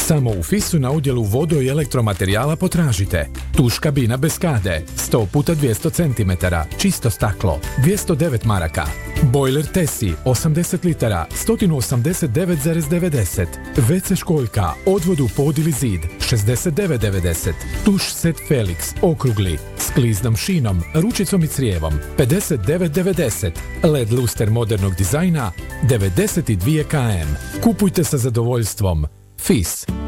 Samo u FIS-u na udjelu vodo i elektromaterijala potražite. Tuš kabina bez kade, 100 x 200 cm, čisto staklo, 209 maraka. Bojler Tesi, 80 litara, 189,90. WC školjka, odvod u pod ili zid, 69,90. Tuš set Felix, okrugli, s kliznom šinom, ručicom i crijevom, 59,90. LED luster modernog dizajna, 92 km. Kupujte sa zadovoljstvom. FIS.